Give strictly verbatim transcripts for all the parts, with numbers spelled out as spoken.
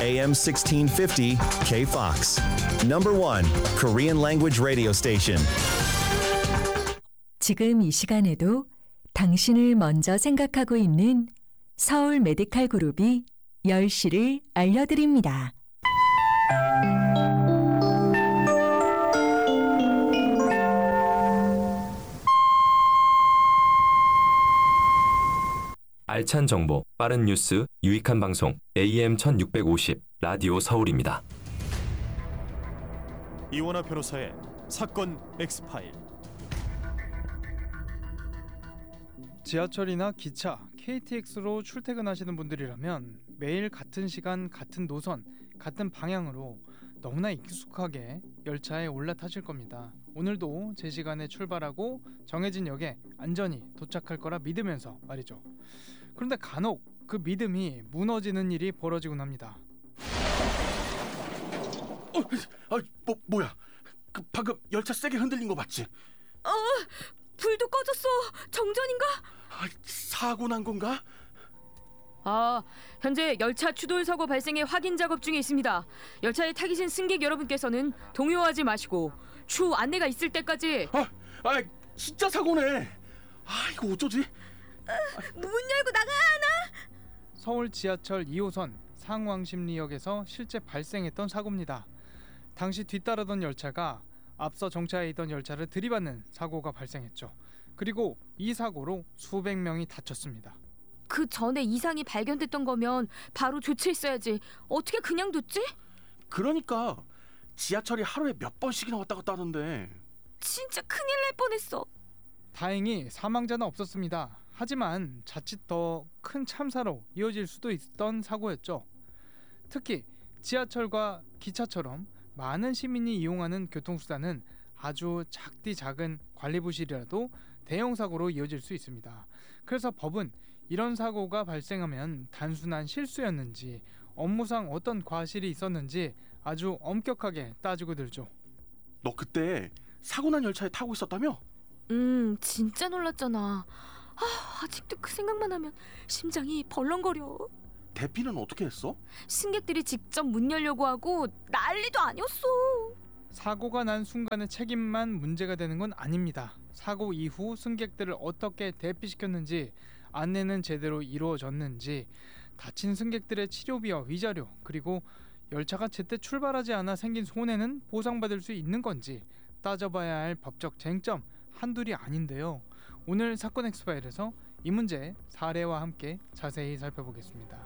에이엠 sixteen fifty K-Fox. Number one Korean language radio station. 지금 이 시간에도 당신을 먼저 생각하고 있는 서울 메디칼 그룹이 열 시를 알려드립니다. 알찬 정보, 빠른 뉴스, 유익한 방송 에이엠 천육백오십 라디오 서울입니다. 이원화 변호사의 사건 X파일. 지하철이나 기차, 케이티엑스로 출퇴근하시는 분들이라면 매일 같은 시간, 같은 노선, 같은 방향으로 너무나 익숙하게 열차에 올라타실 겁니다. 오늘도 제 시간에 출발하고 정해진 역에 안전히 도착할 거라 믿으면서 말이죠. 그런데 간혹 그 믿음이 무너지는 일이 벌어지곤 합니다. 어, 아, 뭐 뭐야? 그 방금 열차 세게 흔들린 거 맞지? 어, 불도 꺼졌어. 정전인가? 아, 사고 난 건가? 아, 현재 열차 추돌 사고 발생의 확인 작업 중에 있습니다. 열차에 타기 전 승객 여러분께서는 동요하지 마시고 추후 안내가 있을 때까지. 아, 아, 진짜 사고네. 아, 이거 어쩌지? 아, 문 열고 나가야 하나? 서울 지하철 이 호선 상왕십리역에서 실제 발생했던 사고입니다. 당시 뒤따르던 열차가 앞서 정차해 있던 열차를 들이받는 사고가 발생했죠. 그리고 이 사고로 수백 명이 다쳤습니다. 그 전에 이상이 발견됐던 거면 바로 조치했어야지. 어떻게 그냥 뒀지? 그러니까 지하철이 하루에 몇 번씩이나 왔다 갔다 하던데. 진짜 큰일 날 뻔했어. 다행히 사망자는 없었습니다. 하지만 자칫 더 큰 참사로 이어질 수도 있던 사고였죠. 특히 지하철과 기차처럼 많은 시민이 이용하는 교통수단은 아주 작디 작은 관리 부실이라도 대형 사고로 이어질 수 있습니다. 그래서 법은 이런 사고가 발생하면 단순한 실수였는지 업무상 어떤 과실이 있었는지 아주 엄격하게 따지고 들죠. 너 그때 사고 난 열차에 타고 있었다며? 음, 진짜 놀랐잖아. 아, 아직도 그 생각만 하면 심장이 벌렁거려. 대피는 어떻게 했어? 승객들이 직접 문 열려고 하고 난리도 아니었어. 사고가 난 순간의 책임만 문제가 되는 건 아닙니다. 사고 이후 승객들을 어떻게 대피시켰는지, 안내는 제대로 이루어졌는지, 다친 승객들의 치료비와 위자료, 그리고 열차가 제때 출발하지 않아 생긴 손해는 보상받을 수 있는 건지 따져봐야 할 법적 쟁점 한둘이 아닌데요. 오늘 사건 엑스파일에서 이 문제 사례와 함께 자세히 살펴보겠습니다.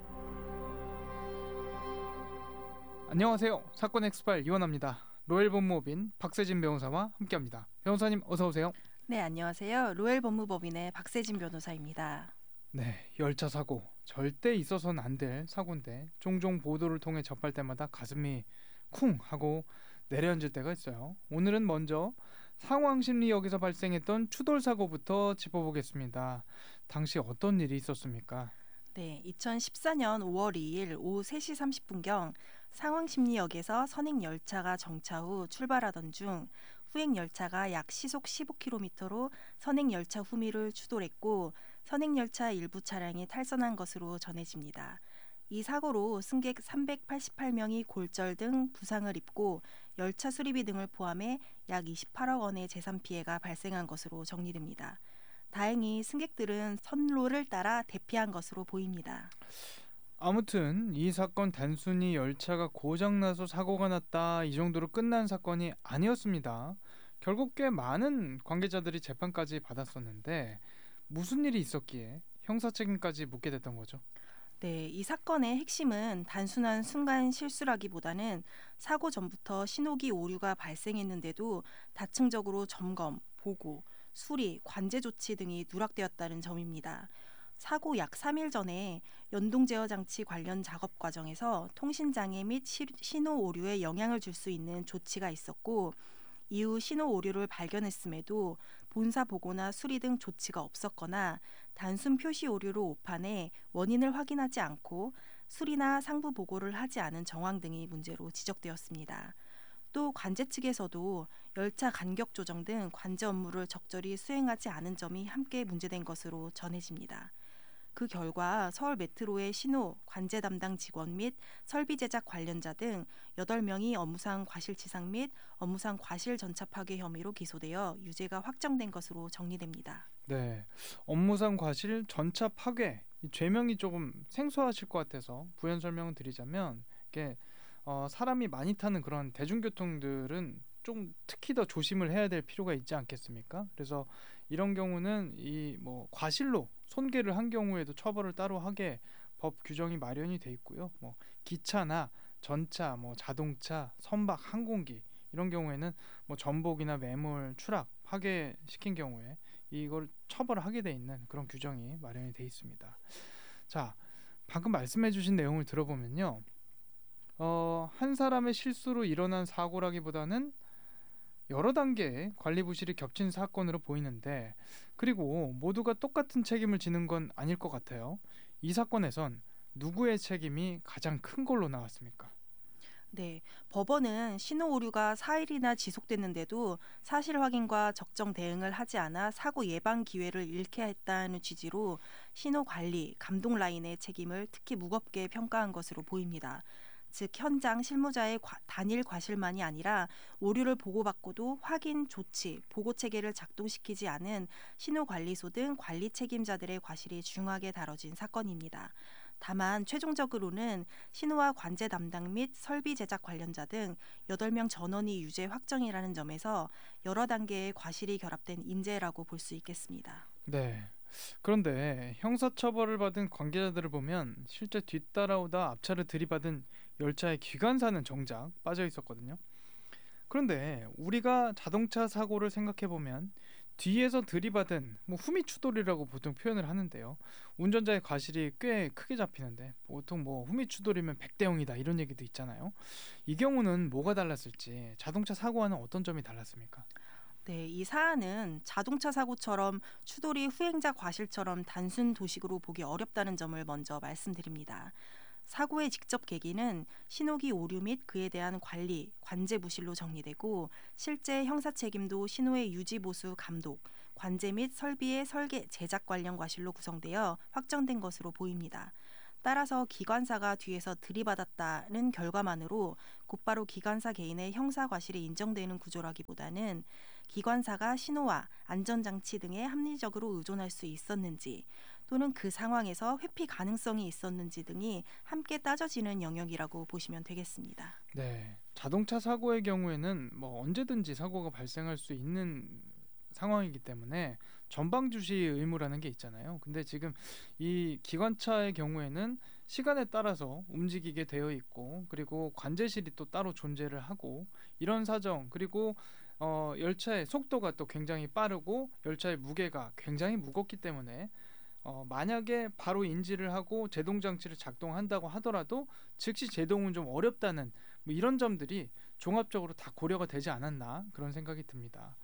안녕하세요. 사건 엑스파일 이원화입니다. 로엘 법무법인 박세진 변호사와 함께합니다. 변호사님 어서 오세요. 네, 안녕하세요. 로엘 법무법인의 박세진 변호사입니다. 네, 열차 사고 절대 있어서는 안 될 사고인데 종종 보도를 통해 접할 때마다 가슴이 쿵 하고 내려앉을 때가 있어요. 오늘은 먼저 상왕십리역에서 발생했던 추돌 사고부터 짚어보겠습니다. 당시 어떤 일이 있었습니까? 네, 이천십사 년 오월 이일 오후 세 시 삼십 분경 상왕십리역에서 선행 열차가 정차 후 출발하던 중 후행 열차가 약 시속 십오 킬로미터로 선행 열차 후미를 추돌했고 선행 열차 일부 차량이 탈선한 것으로 전해집니다. 이 사고로 승객 삼백팔십팔 명이 골절 등 부상을 입고 열차 수리비 등을 포함해 약 이십팔억 원의 재산 피해가 발생한 것으로 정리됩니다. 다행히 승객들은 선로를 따라 대피한 것으로 보입니다. 아무튼 이 사건 단순히 열차가 고장나서 사고가 났다 이 정도로 끝난 사건이 아니었습니다. 결국 꽤 많은 관계자들이 재판까지 받았었는데 무슨 일이 있었기에 형사 책임까지 묻게 됐던 거죠? 네, 이 사건의 핵심은 단순한 순간 실수라기보다는 사고 전부터 신호기 오류가 발생했는데도 다층적으로 점검, 보고, 수리, 관제 조치 등이 누락되었다는 점입니다. 사고 약 삼 일 전에 연동 제어 장치 관련 작업 과정에서 통신장애 및 신호 오류에 영향을 줄 수 있는 조치가 있었고 이후 신호 오류를 발견했음에도 본사 보고나 수리 등 조치가 없었거나 단순 표시 오류로 오판해 원인을 확인하지 않고 수리나 상부 보고를 하지 않은 정황 등이 문제로 지적되었습니다. 또 관제 측에서도 열차 간격 조정 등 관제 업무를 적절히 수행하지 않은 점이 함께 문제된 것으로 전해집니다. 그 결과 서울 메트로의 신호, 관제 담당 직원 및 설비 제작 관련자 등 여덟 명이 업무상 과실치상 및 업무상 과실 전차 파괴 혐의로 기소되어 유죄가 확정된 것으로 정리됩니다. 네, 업무상 과실 전차 파괴 이 죄명이 조금 생소하실 것 같아서 부연 설명을 드리자면 이게 어, 사람이 많이 타는 그런 대중교통들은 좀 특히 더 조심을 해야 될 필요가 있지 않겠습니까? 그래서 이런 경우는 이 뭐 과실로 손괴를 한 경우에도 처벌을 따로 하게 법 규정이 마련이 돼 있고요. 뭐 기차나 전차, 뭐 자동차, 선박, 항공기 이런 경우에는 뭐 전복이나 매몰, 추락, 파괴시킨 경우에 이걸 처벌을 하게 돼 있는 그런 규정이 마련이 돼 있습니다. 자, 방금 말씀해주신 내용을 들어보면요, 어, 한 사람의 실수로 일어난 사고라기보다는 여러 단계의 관리 부실이 겹친 사건으로 보이는데, 그리고 모두가 똑같은 책임을 지는 건 아닐 것 같아요. 이 사건에선 누구의 책임이 가장 큰 걸로 나왔습니까? 네, 법원은 신호 오류가 사 일이나 지속됐는데도 사실 확인과 적정 대응을 하지 않아 사고 예방 기회를 잃게 했다는 취지로 신호 관리, 감독 라인의 책임을 특히 무겁게 평가한 것으로 보입니다. 즉 현장 실무자의 과, 단일 과실만이 아니라 오류를 보고받고도 확인, 조치, 보고 체계를 작동시키지 않은 신호관리소 등 관리 책임자들의 과실이 중하게 다뤄진 사건입니다. 다만 최종적으로는 신호와 관제 담당 및 설비 제작 관련자 등 여덟 명 전원이 유죄 확정이라는 점에서 여러 단계의 과실이 결합된 인재라고 볼 수 있겠습니다. 네. 그런데 형사처벌을 받은 관계자들을 보면 실제 뒤따라오다 앞차를 들이받은 열차의 기관사는 정작 빠져 있었거든요. 그런데 우리가 자동차 사고를 생각해보면 뒤에서 들이받은 뭐 후미추돌이라고 보통 표현을 하는데요. 운전자의 과실이 꽤 크게 잡히는데 보통 뭐 후미추돌이면 백 대 영이다 이런 얘기도 있잖아요. 이 경우는 뭐가 달랐을지, 자동차 사고와는 어떤 점이 달랐습니까? 네, 이 사안은 자동차 사고처럼 추돌이 후행자 과실처럼 단순 도식으로 보기 어렵다는 점을 먼저 말씀드립니다. 사고의 직접 계기는 신호기 오류 및 그에 대한 관리, 관제 부실로 정리되고 실제 형사 책임도 신호의 유지 보수 감독, 관제 및 설비의 설계, 제작 관련 과실로 구성되어 확정된 것으로 보입니다. 따라서 기관사가 뒤에서 들이받았다는 결과만으로 곧바로 기관사 개인의 형사 과실이 인정되는 구조라기보다는 기관사가 신호와 안전장치 등에 합리적으로 의존할 수 있었는지 또는 그 상황에서 회피 가능성이 있었는지 등이 함께 따져지는 영역이라고 보시면 되겠습니다. 네, 자동차 사고의 경우에는 뭐 언제든지 사고가 발생할 수 있는 상황이기 때문에 전방주시 의무라는 게 있잖아요. 근데 지금 이 기관차의 경우에는 시간에 따라서 움직이게 되어 있고, 그리고 관제실이 또 따로 존재를 하고, 이런 사정, 그리고 어, 열차의 속도가 또 굉장히 빠르고 열차의 무게가 굉장히 무겁기 때문에 어, 만약에 바로 인지를 하고 제동장치를 작동한다고 하더라도 즉시 제동은 좀 어렵다는 뭐 이런 점들이 종합적으로 다 고려가 되지 않았나 그런 생각이 듭니다.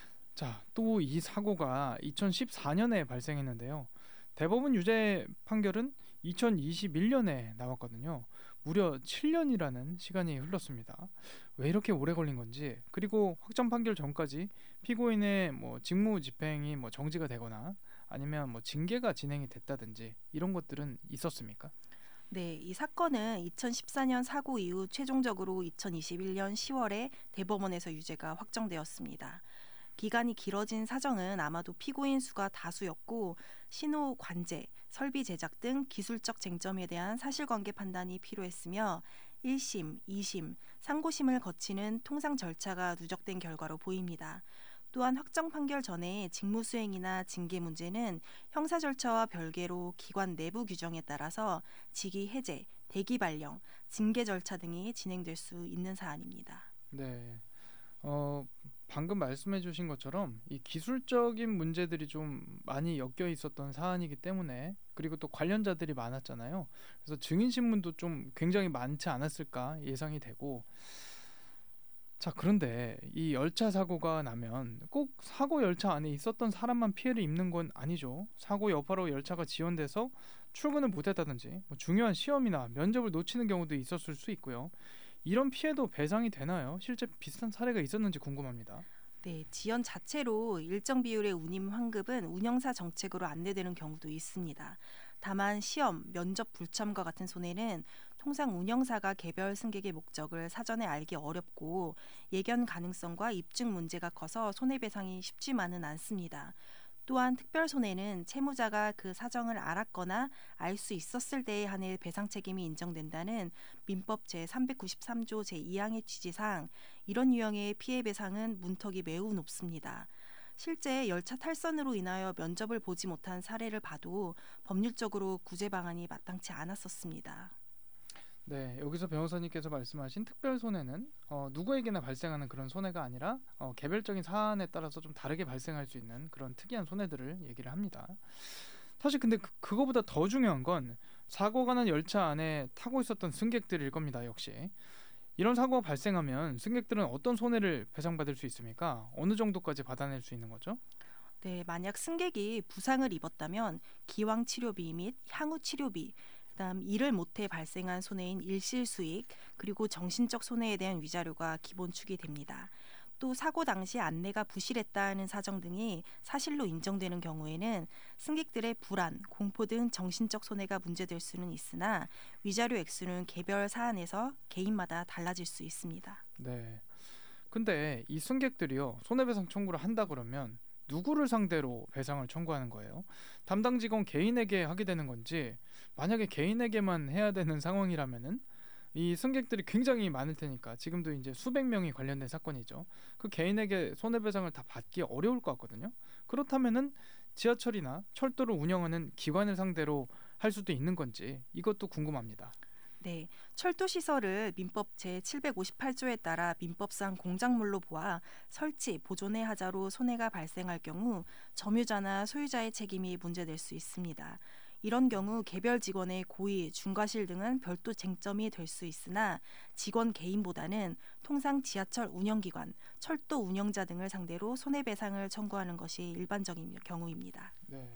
자, 또 이 사고가 이천십사 년에 발생했는데요. 대법원 유죄 판결은 이천이십일 년에 나왔거든요. 무려 칠 년이라는 시간이 흘렀습니다. 왜 이렇게 오래 걸린 건지, 그리고 확정 판결 전까지 피고인의 뭐 직무 집행이 뭐 정지가 되거나 아니면 뭐 징계가 진행이 됐다든지 이런 것들은 있었습니까? 네, 이 사건은 이천십사 년 사고 이후 최종적으로 이천이십일 년 시월에 대법원에서 유죄가 확정되었습니다. 기간이 길어진 사정은 아마도 피고인 수가 다수였고 신호 관제, 설비 제작 등 기술적 쟁점에 대한 사실관계 판단이 필요했으며 일 심, 이 심, 상고심을 거치는 통상 절차가 누적된 결과로 보입니다. 또한 확정 판결 전에 직무수행이나 징계 문제는 형사 절차와 별개로 기관 내부 규정에 따라서 직위 해제, 대기 발령, 징계 절차 등이 진행될 수 있는 사안입니다. 네, 어, 방금 말씀해 주신 것처럼 이 기술적인 문제들이 좀 많이 엮여 있었던 사안이기 때문에, 그리고 또 관련자들이 많았잖아요. 그래서 증인신문도 좀 굉장히 많지 않았을까 예상이 되고, 자, 그런데 이 열차 사고가 나면 꼭 사고 열차 안에 있었던 사람만 피해를 입는 건 아니죠. 사고 여파로 열차가 지연돼서 출근을 못했다든지 뭐 중요한 시험이나 면접을 놓치는 경우도 있었을 수 있고요. 이런 피해도 배상이 되나요? 실제 비슷한 사례가 있었는지 궁금합니다. 네, 지연 자체로 일정 비율의 운임 환급은 운영사 정책으로 안내되는 경우도 있습니다. 다만 시험, 면접 불참과 같은 손해는 통상 운영사가 개별 승객의 목적을 사전에 알기 어렵고 예견 가능성과 입증 문제가 커서 손해배상이 쉽지만은 않습니다. 또한 특별 손해는 채무자가 그 사정을 알았거나 알 수 있었을 때에 한해 배상 책임이 인정된다는 민법 제삼백구십삼 조 제이 항의 취지상 이런 유형의 피해 배상은 문턱이 매우 높습니다. 실제 열차 탈선으로 인하여 면접을 보지 못한 사례를 봐도 법률적으로 구제 방안이 마땅치 않았었습니다. 네, 여기서 변호사님께서 말씀하신 특별 손해는 어, 누구에게나 발생하는 그런 손해가 아니라 어, 개별적인 사안에 따라서 좀 다르게 발생할 수 있는 그런 특이한 손해들을 얘기를 합니다. 사실 근데 그, 그거보다 더 중요한 건 사고가 난 열차 안에 타고 있었던 승객들일 겁니다. 역시 이런 사고가 발생하면 승객들은 어떤 손해를 배상받을 수 있습니까? 어느 정도까지 받아낼 수 있는 거죠? 네, 만약 승객이 부상을 입었다면 기왕 치료비 및 향후 치료비, 그다음 일을 못해 발생한 손해인 일실수익, 그리고 정신적 손해에 대한 위자료가 기본 축이 됩니다. 또 사고 당시 안내가 부실했다는 사정 등이 사실로 인정되는 경우에는 승객들의 불안, 공포 등 정신적 손해가 문제될 수는 있으나 위자료 액수는 개별 사안에서 개인마다 달라질 수 있습니다. 네. 근데 이 승객들이요 손해배상 청구를 한다 그러면 누구를 상대로 배상을 청구하는 거예요? 담당 직원 개인에게 하게 되는 건지, 만약에 개인에게만 해야 되는 상황이라면은 이 승객들이 굉장히 많을 테니까 지금도 이제 수백 명이 관련된 사건이죠. 그 개인에게 손해배상을 다 받기 어려울 것 같거든요. 그렇다면은 지하철이나 철도를 운영하는 기관을 상대로 할 수도 있는 건지 이것도 궁금합니다. 네, 철도시설을 민법 제칠백오십팔 조에 따라 민법상 공작물로 보아 설치, 보존의 하자로 손해가 발생할 경우 점유자나 소유자의 책임이 문제될 수 있습니다. 이런 경우 개별 직원의 고의, 중과실 등은 별도 쟁점이 될 수 있으나 직원 개인보다는 통상 지하철 운영기관, 철도 운영자 등을 상대로 손해배상을 청구하는 것이 일반적인 경우입니다. 네.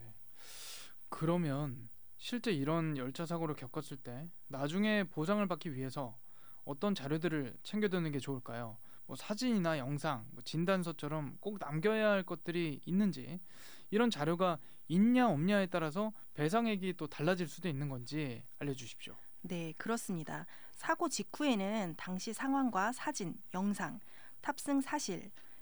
그러면 실제 이런 열차 사고를 겪었을 때 나중에 보상을 받기 위해서 어떤 자료들을 챙겨두는 게 좋을까요? 뭐 사진이나 영상, 뭐 진단서처럼 꼭 남겨야 할 것들이 있는지, 이런 자료가 있냐 없냐에 따라서 배상액이 또 달라질 수도 있는 건지 알려주십시오. 네, 그렇습니다. 사고 직후에는 당시 상황과 사진, 영상, 탑승 사실,